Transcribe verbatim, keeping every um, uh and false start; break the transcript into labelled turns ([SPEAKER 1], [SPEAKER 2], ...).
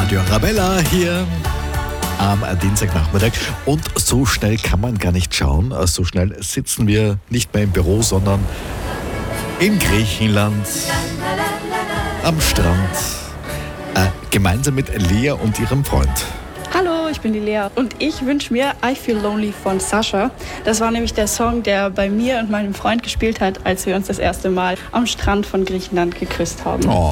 [SPEAKER 1] Radio Arabella hier am Dienstagnachmittag. Und so schnell kann man gar nicht schauen. So schnell sitzen wir nicht mehr im Büro, sondern in Griechenland, am Strand, äh, gemeinsam mit Lea und ihrem Freund.
[SPEAKER 2] Hallo, ich bin die Lea und ich wünsche mir I Feel Lonely von Sascha. Das war nämlich der Song, der bei mir und meinem Freund gespielt hat, als wir uns das erste Mal am Strand von Griechenland geküsst haben.
[SPEAKER 1] Oh.